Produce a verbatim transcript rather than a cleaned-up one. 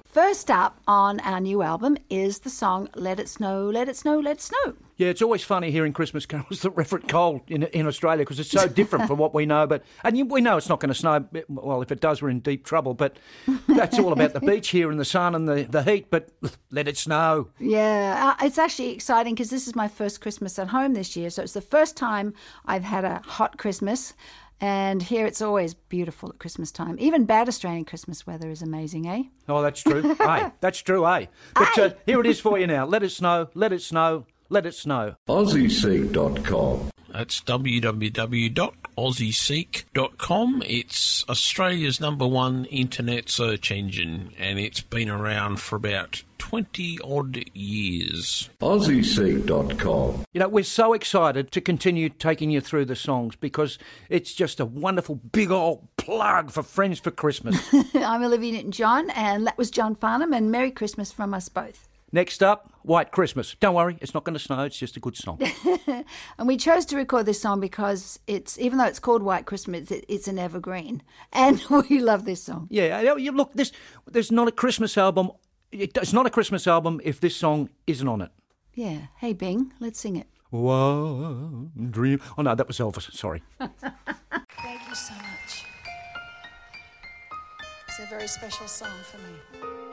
First up on our new album is the song Let It Snow, Let It Snow, Let It Snow. Yeah, it's always funny hearing Christmas carols that Reverend Cole in in Australia because it's so different from what we know. But and you, we know it's not going to snow. Well, if it does, we're in deep trouble. But that's all about the beach here and the sun and the, the heat. But let it snow. Yeah, uh, it's actually exciting because this is my first Christmas at home this year. So it's the first time I've had a hot Christmas. And here it's always beautiful at Christmas time. Even bad Australian Christmas weather is amazing, eh? Oh, that's true. Hey, that's true, eh? But uh, here it is for you now. Let it snow, let it snow, let it snow. Aussie Seek dot com. That's w w w dot aussie seek dot com. It's Australia's number one internet search engine, and it's been around for about twenty-odd years. Aussie Seek dot com. You know, we're so excited to continue taking you through the songs because it's just a wonderful big old plug for Friends for Christmas. I'm Olivia Newton-John, and that was John Farnham, and Merry Christmas from us both. Next up, White Christmas. Don't worry, it's not going to snow, it's just a good song. And we chose to record this song because it's, even though it's called White Christmas, it, it's an evergreen. And we love this song. Yeah, you look, this, there's not a Christmas album. It's not a Christmas album if this song isn't on it. Yeah. Hey, Bing, let's sing it. One dream. Oh, no, that was Elvis. Sorry. Thank you so much. It's a very special song for me.